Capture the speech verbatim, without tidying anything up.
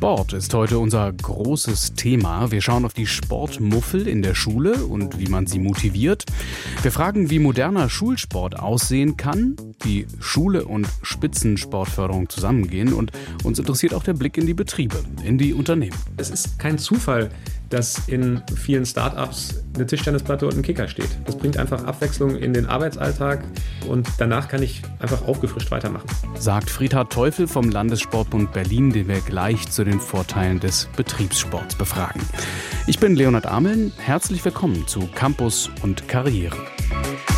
Sport ist heute unser großes Thema. Wir schauen auf die Sportmuffel in der Schule und wie man sie motiviert. Wir fragen, wie moderner Schulsport aussehen kann, wie Schule und Spitzensportförderung zusammengehen, und uns interessiert auch der Blick in die Betriebe, in die Unternehmen. Es ist kein Zufall, dass in vielen Start-ups eine Tischtennisplatte und ein Kicker steht. Das bringt einfach Abwechslung in den Arbeitsalltag und danach kann ich einfach aufgefrischt weitermachen. Sagt Friedhard Teufel vom Landessportbund Berlin, den wir gleich zu den Vorteilen des Betriebssports befragen. Ich bin Leonhard Ameln. Herzlich willkommen zu Campus und Karriere.